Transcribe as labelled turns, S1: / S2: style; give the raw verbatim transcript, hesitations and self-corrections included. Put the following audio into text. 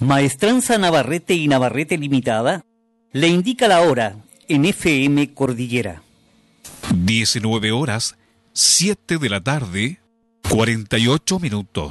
S1: Maestranza Navarrete y Navarrete Limitada le indica la hora en F M Cordillera.
S2: diecinueve horas, siete de la tarde, cuarenta y ocho minutos.